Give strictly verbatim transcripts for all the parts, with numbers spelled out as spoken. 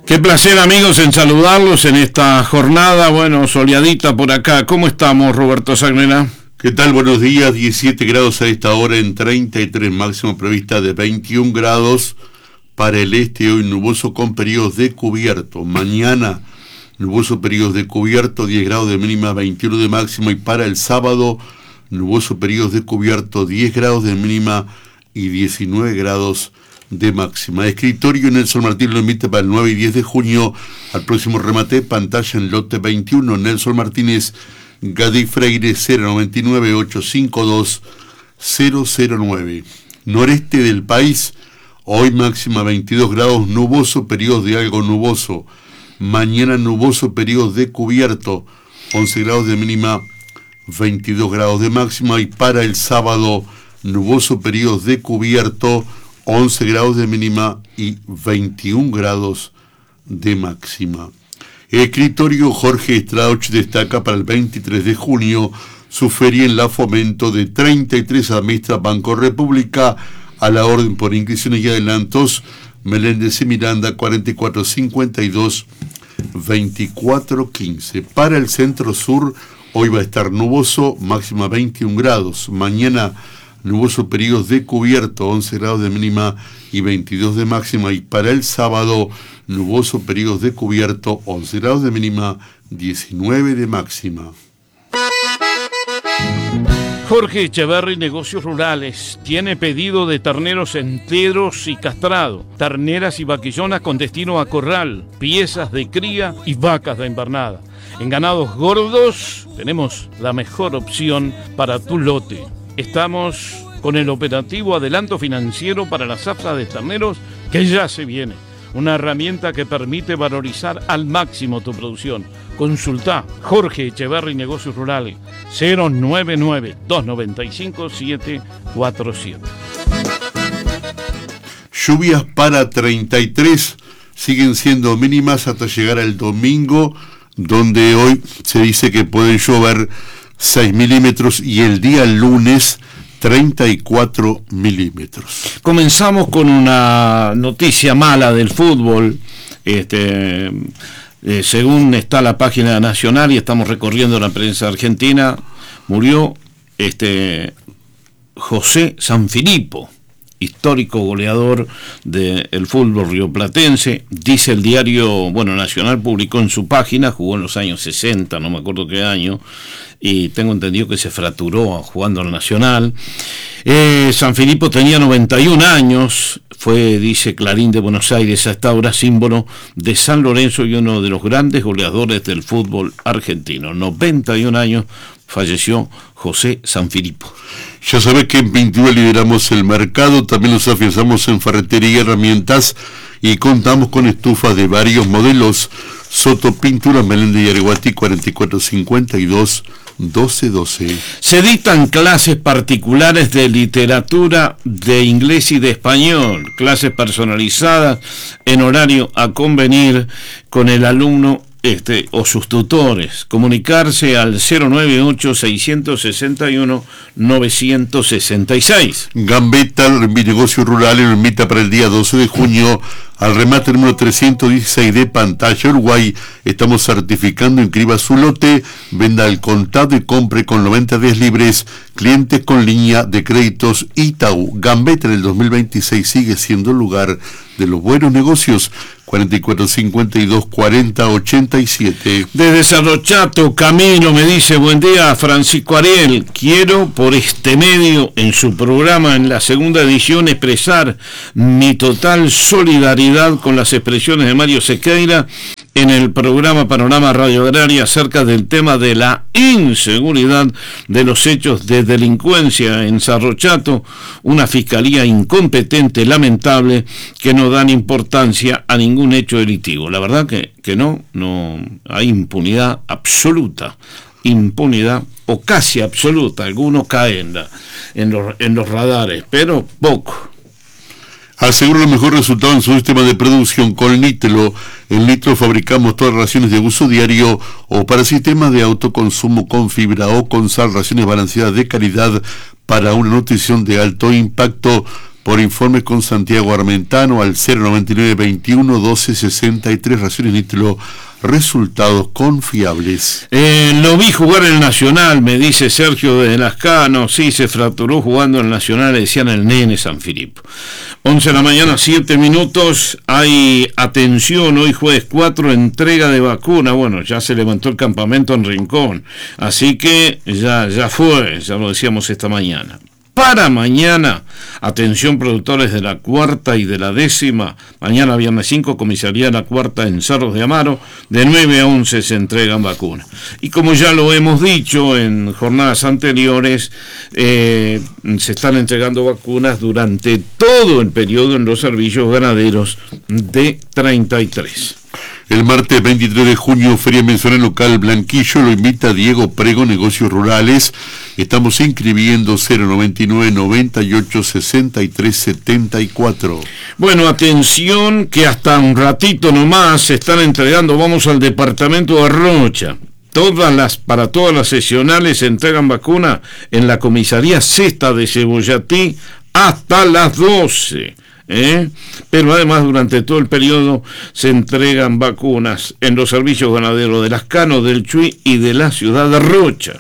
Qué placer, amigos, en saludarlos en esta jornada, bueno, soleadita por acá. ¿Cómo estamos, Roberto Sagnera? ¿Qué tal? Buenos días. diecisiete grados a esta hora en treinta y tres, máxima prevista de veintiún grados para el este. Hoy nuboso con periodos de cubierto. Mañana nuboso periodos de cubierto, diez grados de mínima, veintiuno de máxima. Y para el sábado nuboso periodos de cubierto, diez grados de mínima y diecinueve grados de máxima. Escritorio Nelson Martín lo invita para el nueve y diez de junio al próximo remate pantalla en lote veintiuno. Nelson Martínez, Gadi Freire, cero noventa y nueve, ochocientos cincuenta y dos, cero cero nueve. Noreste del país, hoy máxima veintidós grados, nuboso, periodos de algo nuboso. Mañana nuboso, periodos de cubierto, once grados de mínima, veintidós grados de máxima. Y para el sábado, nuboso, periodos de cubierto, once grados de mínima y veintiún grados de máxima. Escritorio Jorge Strauch destaca para el veintitrés de junio su feria en la Fomento de treinta y tres administra Banco República a la orden por inscripciones y adelantos. Meléndez y Miranda, cuarenta y cuatro cincuenta y dos, veinticuatro quince. Para el centro sur, hoy va a estar nuboso, máxima veintiún grados. Mañana nuboso, periodos de cubierto, once grados de mínima y veintidós de máxima. Y para el sábado, nuboso, periodos de cubierto, once grados de mínima, diecinueve de máxima. Jorge Echeverri, Negocios Rurales, tiene pedido de terneros enteros y castrado, terneras y vaquillonas con destino a corral, piezas de cría y vacas de invernada. En ganados gordos tenemos la mejor opción para tu lote. Estamos con el operativo adelanto financiero para la zafra de terneros que ya se viene. Una herramienta que permite valorizar al máximo tu producción. Consulta Jorge Echeverri, Negocios Rurales, cero nueve nueve, dos nueve cinco, siete cuatro siete. Lluvias para treinta y tres siguen siendo mínimas hasta llegar al domingo, donde hoy se dice que pueden llover seis milímetros y el día lunes treinta y cuatro milímetros. Comenzamos con una noticia mala del fútbol. Este, eh, según está la página nacional y estamos recorriendo la prensa argentina, murió este José Sanfilippo, histórico goleador del fútbol rioplatense. Dice el diario, bueno, Nacional publicó en su página, jugó en los años sesenta, no me acuerdo qué año, y tengo entendido que se fracturó jugando al Nacional. Eh, Sanfilippo tenía noventa y un años, fue, dice Clarín de Buenos Aires, hasta ahora símbolo de San Lorenzo y uno de los grandes goleadores del fútbol argentino. noventa y un años, falleció José Sanfilippo. Ya sabés que en Pintura lideramos el mercado, también nos afianzamos en ferretería y herramientas y contamos con estufas de varios modelos. Soto Pintura, Meléndez y Areguatí, cuarenta y cuatro cincuenta y dos, doce doce. Se dictan clases particulares de literatura, de inglés y de español, clases personalizadas en horario a convenir con el alumno Este, o sus tutores. Comunicarse al cero nueve ocho, seis seis uno, nueve seis seis. Gambetta, mi negocio rural, lo invita para el día doce de junio al remate número trescientos dieciséis de Pantalla, Uruguay. Estamos certificando, inscriba su lote, venda al contado y compre con noventa días libres. Clientes con línea de créditos Itaú. Gambetta en el dos mil veintiséis sigue siendo el lugar de los buenos negocios. cuarenta y cuatro cincuenta y dos, cuarenta ochenta y siete. Desde Cerro Chato, Camilo me dice: buen día, Francisco Ariel. Quiero por este medio, en su programa, en la segunda edición, expresar mi total solidaridad con las expresiones de Mario Sequeira en el programa Panorama Radio Agraria acerca del tema de la inseguridad de los hechos de delincuencia en Cerro Chato, una fiscalía incompetente, lamentable, que no dan importancia a ningún hecho delictivo. La verdad que, que no, no hay impunidad absoluta, impunidad o casi absoluta. Algunos caen en, la, en, los, en los radares, pero poco. Asegura el mejor resultado en su sistema de producción con Nitro. En Nitro fabricamos todas las raciones de uso diario o para sistemas de autoconsumo con fibra o con sal, raciones balanceadas de calidad para una nutrición de alto impacto. por informes con Santiago Armentano al cero noventa y nueve veintiuno doce sesenta y tres. Raciones Nitro, resultados confiables. Eh, lo vi jugar en el Nacional, me dice Sergio de Lascano. Sí, se fracturó jugando en el Nacional, le decían el nene San Filipo. once de la mañana, siete minutos. Hay atención, hoy jueves cuatro, entrega de vacuna. Bueno, ya se levantó el campamento en Rincón, así que ya, ya fue, ya lo decíamos esta mañana. Para mañana, atención productores de la cuarta y de la décima, mañana viernes cinco, comisaría de la cuarta en Cerros de Amaro, de nueve a once se entregan vacunas. Y como ya lo hemos dicho en jornadas anteriores, eh, se están entregando vacunas durante todo el periodo en los servicios ganaderos de treinta y tres. El martes veintitrés de junio, Feria Mensual Local Blanquillo, lo invita Diego Prego, Negocios Rurales. Estamos inscribiendo cero noventa y nueve noventa y ocho sesenta y tres setenta y cuatro. Bueno, atención que hasta un ratito nomás se están entregando, vamos al departamento de Rocha. Todas las, para todas las sesionales se entregan vacunas en la comisaría Sexta de Cebollatí hasta las doce. ¿Eh? Pero además durante todo el periodo se entregan vacunas en los servicios ganaderos de Lascano, del Chuy y de la ciudad de Rocha.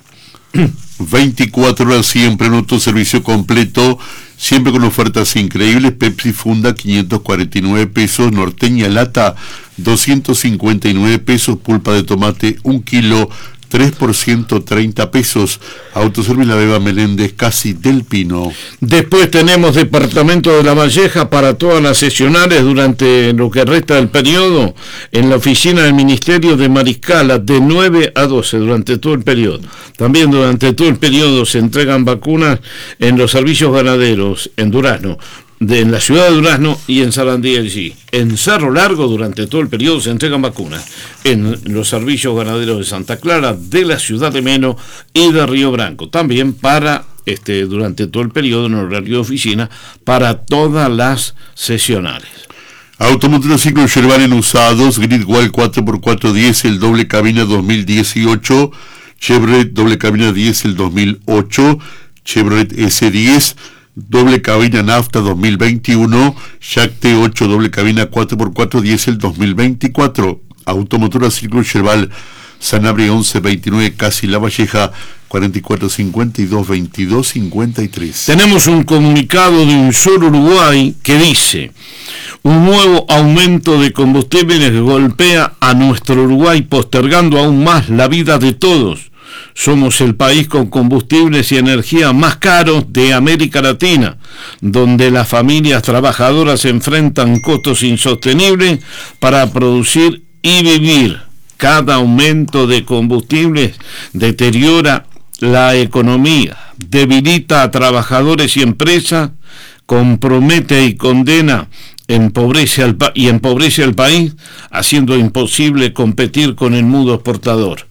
veinticuatro horas siempre en otro servicio completo, siempre con ofertas increíbles. Pepsi Funda quinientos cuarenta y nueve pesos, Norteña Lata doscientos cincuenta y nueve pesos, pulpa de tomate un kilo tres por ciento treinta pesos. Autoservicio La Beba Meléndez, casi del Pino. Después tenemos departamento de La Valleja para todas las sesionales durante lo que resta del periodo en la oficina del Ministerio de Mariscala de nueve a doce durante todo el periodo. También durante todo el periodo se entregan vacunas en los servicios ganaderos en Durazno, de, en la ciudad de Durazno y en Sarandí allí. En Cerro Largo durante todo el periodo se entregan vacunas en los servicios ganaderos de Santa Clara, de la ciudad de Meno y de Río Branco. También para este durante todo el periodo en horario de oficina para todas las sesionales. Automotociclo Shervan en usados, Gridwall cuatro por cuatro diésel, doble cabina dos mil dieciocho, Chevrolet doble cabina diésel dos mil ocho, Chevrolet ese diez, doble cabina nafta dos mil veintiuno, Jack T ocho doble cabina cuatro por cuatro diésel dos mil veinticuatro. Automotora Ciclo Sherval Sanabria once veintinueve, casi La Valleja, cuarenta y cuatro cincuenta y dos veintidós cincuenta y tres. Tenemos un comunicado de Unsur Uruguay que dice: un nuevo aumento de combustibles golpea a nuestro Uruguay, postergando aún más la vida de todos. Somos el país con combustibles y energía más caros de América Latina, donde las familias trabajadoras enfrentan costos insostenibles para producir y vivir. Cada aumento de combustibles deteriora la economía, debilita a trabajadores y empresas, compromete y condena empobrece al pa- y empobrece al país, haciendo imposible competir con el mundo exportador.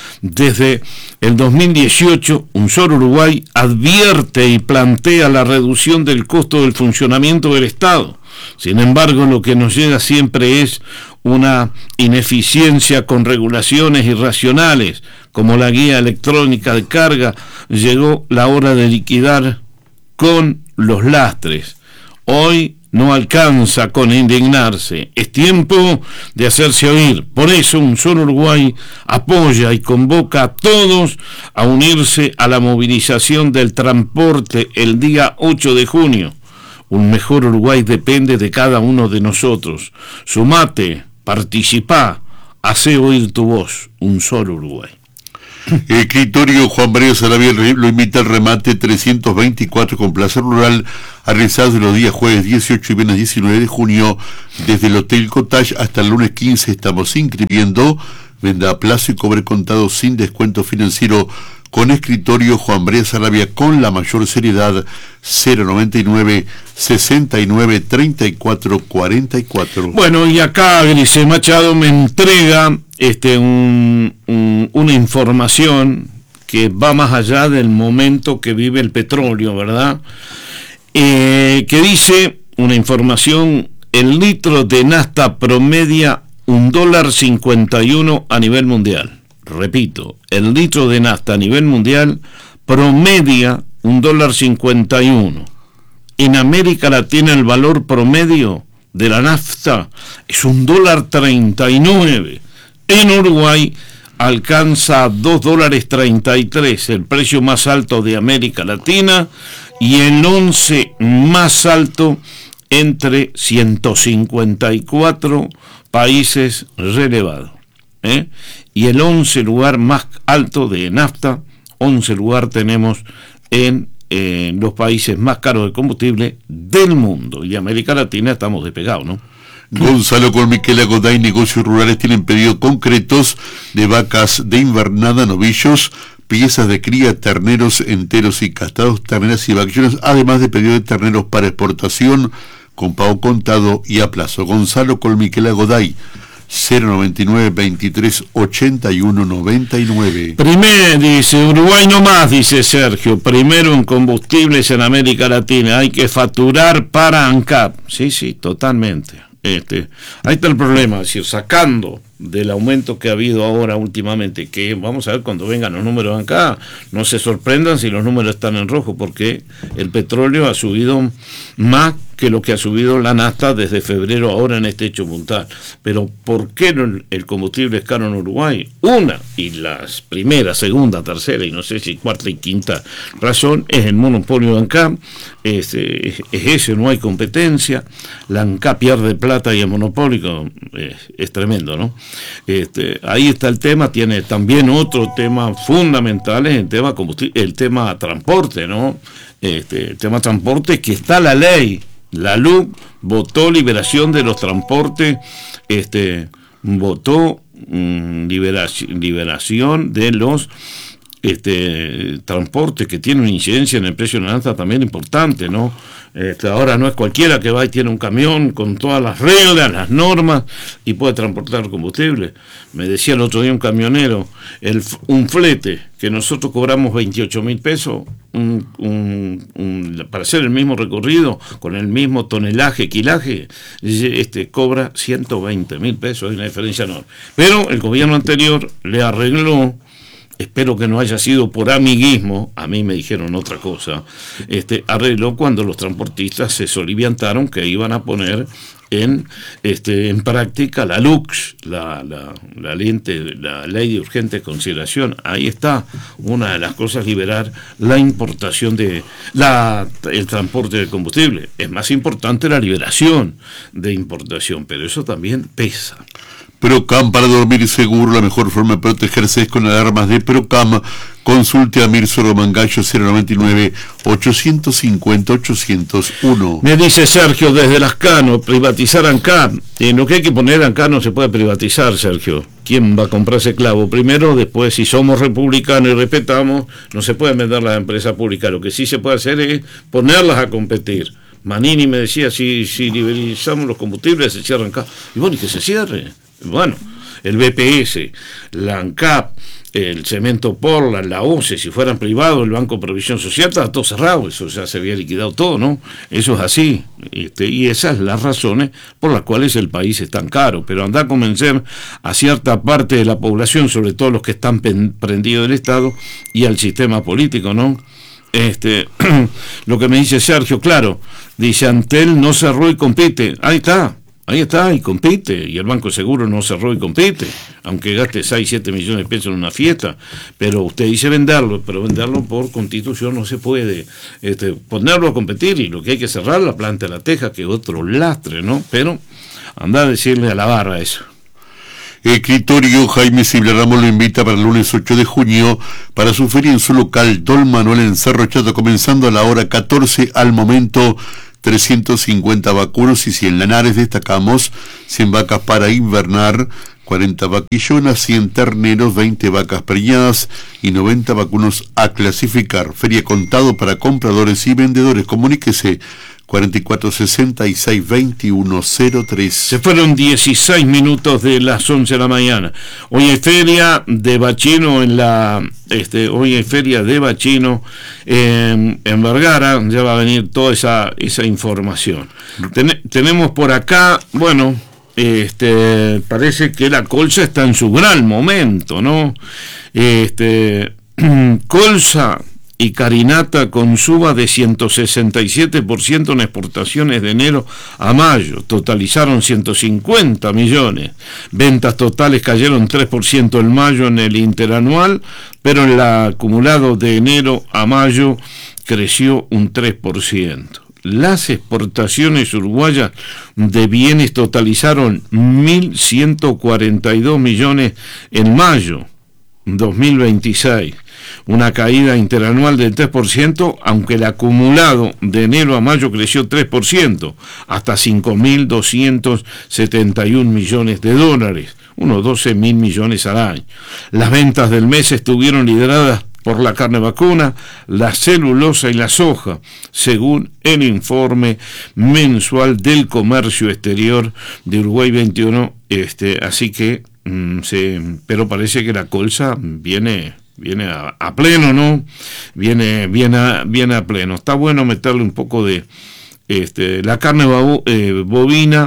Desde el dos mil dieciocho, Unsur Uruguay advierte y plantea la reducción del costo del funcionamiento del Estado. Sin embargo, lo que nos llega siempre es una ineficiencia con regulaciones irracionales, como la guía electrónica de carga. Llegó la hora de liquidar con los lastres. Hoy no alcanza con indignarse, es tiempo de hacerse oír. Por eso Unsur Uruguay apoya y convoca a todos a unirse a la movilización del transporte el día ocho de junio. Un mejor Uruguay depende de cada uno de nosotros. Sumate, participá, hacé oír tu voz. Unsur Uruguay. Escritorio Juan María Sarabia lo invita al remate trescientos veinticuatro con placer rural a realizarse los días jueves dieciocho y viernes diecinueve de junio desde el Hotel Cottage hasta el lunes quince. Estamos inscribiendo, venda a plazo y cobre contado sin descuento financiero con Escritorio Juan María Sarabia con la mayor seriedad. Cero noventa y nueve sesenta y nueve treinta y cuatro cuarenta y cuatro. Bueno, y acá Grise Machado me entrega este un, un, una información que va más allá del momento que vive el petróleo, ¿verdad? Eh, que dice una información: el litro de nafta promedia un dólar cincuenta y uno a nivel mundial. Repito, el litro de nafta a nivel mundial promedia un dólar cincuenta y uno. en América Latina el valor promedio de la nafta es un dólar treinta y nueve. En Uruguay alcanza dos dólares treinta y tres, el precio más alto de América Latina y el once más alto entre ciento cincuenta y cuatro países relevados. ¿eh? Y el once lugar más alto de nafta, once lugar tenemos en eh, los países más caros de combustible del mundo. Y América Latina estamos despegados, ¿no? Gonzalo con Miquela Goday, negocios rurales, tienen pedidos concretos de vacas de invernada, novillos, piezas de cría, terneros enteros y castrados, terneras y vaquillones, además de pedido de terneros para exportación con pago contado y a plazo. Gonzalo con Miquela Goday, cero noventa y nueve, veintitrés, ochenta y uno, noventa y nueve. Primero, dice, Uruguay no más, dice Sergio, primero en combustibles en América Latina, hay que facturar para ANCAP. Sí, sí, totalmente. Este, ahí está el problema, es decir, sacando del aumento que ha habido ahora últimamente, que vamos a ver cuando vengan los números acá, no se sorprendan si los números están en rojo, porque el petróleo ha subido más que lo que ha subido la nafta desde febrero ahora en este hecho puntual. Pero ¿por qué el combustible es caro en Uruguay? Una, y las primera, segunda, tercera, y no sé si cuarta y quinta razón, es el monopolio de ANCAP, es, es, es ese, no hay competencia, la ANCAP pierde plata y el monopolio es, es tremendo, ¿no? Este, ahí está el tema. Tiene también otro tema fundamental, es el tema combustible, el tema transporte, ¿no? Este, el tema transporte, que está la ley, la L U C votó liberación de los transportes, este, votó mmm, liberación, liberación de los este transportes que tiene una incidencia en el precio de la nafta también importante, ¿no? Este, ahora no es cualquiera que va y tiene un camión con todas las reglas, las normas y puede transportar combustible. Me decía el otro día un camionero, el, un flete que nosotros cobramos veintiocho mil pesos un, un, un, para hacer el mismo recorrido con el mismo tonelaje, quilaje, este, cobra ciento veinte mil pesos, hay una diferencia enorme. Pero el gobierno anterior le arregló, espero que no haya sido por amiguismo, a mí me dijeron otra cosa, este, arregló cuando los transportistas se soliviantaron que iban a poner en este en práctica la L U C, la, la, la, lente, la ley de urgente consideración. Ahí está una de las cosas, liberar la importación de la el transporte de combustible. Es más importante la liberación de importación, pero eso también pesa. Procam, para dormir seguro, la mejor forma de protegerse es con alarmas de Procam. Consulte a Mirso Romangallo, cero noventa y nueve, ochocientos cincuenta, ochocientos uno. Me dice Sergio desde Lascano, privatizar ANCAP. En lo que hay que poner ANCAP no se puede privatizar, Sergio. ¿Quién va a comprar ese clavo? Primero, después, si somos republicanos y respetamos, no se pueden vender las empresas públicas. Lo que sí se puede hacer es ponerlas a competir. Manini me decía, si, si liberalizamos los combustibles, se cierra ANCAP. Y bueno, y que se cierre. Bueno, el B P S, la ANCAP, el Cemento Portland, la O C E, si fueran privados, el Banco de Previsión Social, estaba todo cerrado, eso ya se había liquidado todo, ¿no? Eso es así, este, y esas son las razones por las cuales el país es tan caro. Pero anda a convencer a cierta parte de la población, sobre todo los que están prendidos del Estado y al sistema político, ¿no? Este, lo que me dice Sergio, claro, dice Antel no cerró y compite, ahí está. Ahí está, y compite, y el Banco de Seguro no cerró y compite, aunque gaste seis, siete millones de pesos en una fiesta, pero usted dice venderlo, pero venderlo por constitución no se puede, este, ponerlo a competir, y lo que hay que cerrar la planta de La Teja, que es otro lastre, ¿no? Pero anda a decirle a la barra eso. Escritorio Jaime Sibla Ramos lo invita para el lunes ocho de junio para su feria en su local Don Manuel en Cerro Chato, comenzando a la hora catorce, al momento trescientos cincuenta vacunos y cien lanares. Destacamos cien vacas para invernar, cuarenta vaquillonas, cien terneros, veinte vacas preñadas y noventa vacunos a clasificar. Feria contado para compradores y vendedores. Comuníquese cuarenta y cuatro sesenta y seis veintiuno cero tres. Se fueron dieciséis minutos de las once de la mañana. Hoy hay feria de bachino en la este hoy hay feria de bachino en, en Vergara. Ya va a venir toda esa esa información. Ten, tenemos por acá, bueno, este parece que la colza está en su gran momento, ¿no? Este colza y carinata con suba de ciento sesenta y siete por ciento en exportaciones de enero a mayo, totalizaron ciento cincuenta millones. Ventas totales cayeron tres por ciento en mayo en el interanual, pero en el acumulado de enero a mayo creció un tres por ciento. Las exportaciones uruguayas de bienes totalizaron mil ciento cuarenta y dos millones en mayo dos mil veintiséis, una caída interanual del tres por ciento, aunque el acumulado de enero a mayo creció tres por ciento, hasta cinco mil doscientos setenta y un millones de dólares, unos doce mil millones al año. Las ventas del mes estuvieron lideradas por la carne vacuna, la celulosa y la soja, según el informe mensual del comercio exterior de Uruguay veintiuno, este, así que, mm, se, pero parece que la colza viene, viene a, a pleno, ¿no? Viene, viene, a, viene a pleno. Está bueno meterle un poco de, este, la carne babu, eh, bovina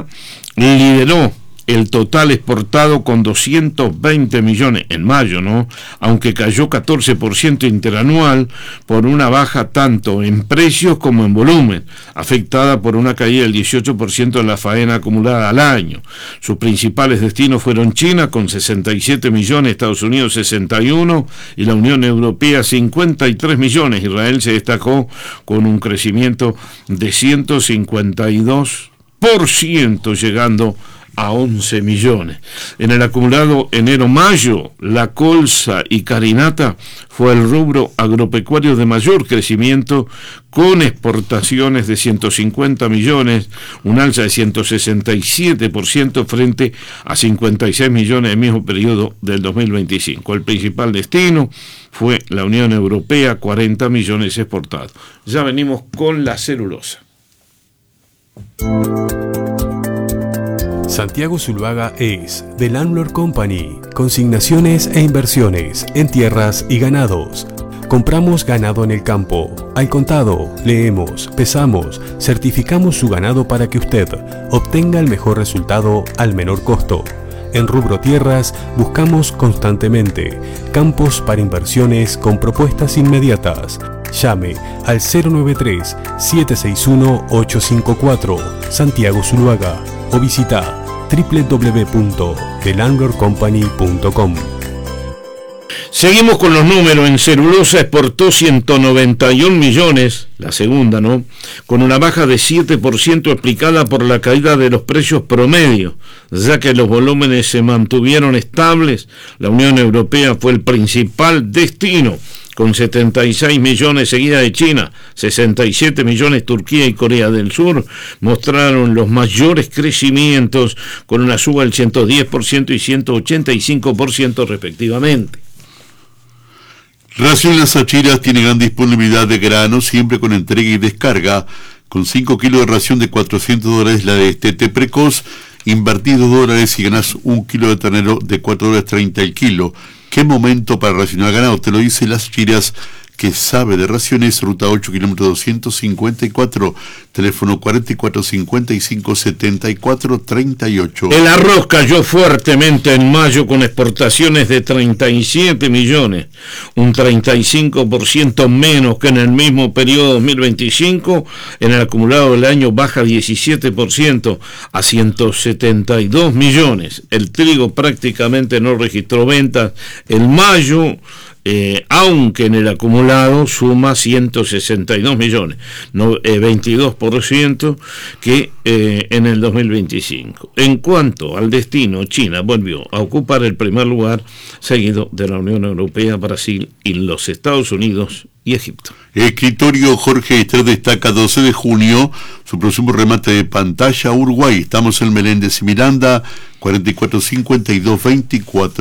lideró el total exportado con doscientos veinte millones en mayo, ¿no? Aunque cayó catorce por ciento interanual por una baja tanto en precios como en volumen, afectada por una caída del dieciocho por ciento en la faena acumulada al año. Sus principales destinos fueron China con sesenta y siete millones, Estados Unidos sesenta y uno y la Unión Europea cincuenta y tres millones. Israel se destacó con un crecimiento de ciento cincuenta y dos por ciento, llegando a once millones. En el acumulado enero-mayo, la colza y carinata fue el rubro agropecuario de mayor crecimiento, con exportaciones de ciento cincuenta millones, un alza de ciento sesenta y siete por ciento frente a cincuenta y seis millones en el mismo periodo del dos mil veinticinco. El principal destino fue la Unión Europea, cuarenta millones exportados. Ya venimos con la celulosa. Santiago Zuluaga es The Landlord Company, consignaciones e inversiones en tierras y ganados. Compramos ganado en el campo, al contado, leemos, pesamos, certificamos su ganado para que usted obtenga el mejor resultado al menor costo. En rubro tierras buscamos constantemente campos para inversiones con propuestas inmediatas. Llame al cero nueve tres, siete seis uno, ocho cinco cuatro, Santiago Zuluaga, o visita doble u doble u doble u punto the landlord company punto com. Seguimos con los números. En celulosa exportó ciento noventa y un millones, la segunda, ¿no? Con una baja de siete por ciento explicada por la caída de los precios promedios, ya que los volúmenes se mantuvieron estables. La Unión Europea fue el principal destino, con setenta y seis millones, seguida de China, sesenta y siete millones. Turquía y Corea del Sur mostraron los mayores crecimientos, con una suba del ciento diez por ciento y ciento ochenta y cinco por ciento respectivamente. Ración Las Achiras tiene gran disponibilidad de grano, siempre con entrega y descarga, con cinco kilos de ración de cuatrocientos dólares, la de Destete Precoz, invertís dos dólares y ganás un kilo de ternero de cuatro dólares treinta el kilo. ¿Qué momento para racionar ganado? Te lo dice Las Achiras, que sabe de raciones. Ruta ocho, kilómetro doscientos cincuenta y cuatro, teléfono cuarenta y cuatro cincuenta y cinco setenta y cuatro treinta y ocho. El arroz cayó fuertemente en mayo, con exportaciones de treinta y siete millones, un treinta y cinco por ciento menos que en el mismo periodo dos mil veinticinco. En el acumulado del año baja diecisiete por ciento a ciento setenta y dos millones. El trigo prácticamente no registró ventas en mayo, Eh, aunque en el acumulado suma ciento sesenta y dos millones, no, eh, veintidós por ciento que eh, en el dos mil veinticinco. En cuanto al destino, China volvió a ocupar el primer lugar, seguido de la Unión Europea, Brasil y los Estados Unidos y Egipto. Escritorio Jorge Ester destaca doce de junio, su próximo remate de pantalla Uruguay. Estamos en Meléndez y Miranda, cuarenta y cuatro cincuenta y dos veinticuatro.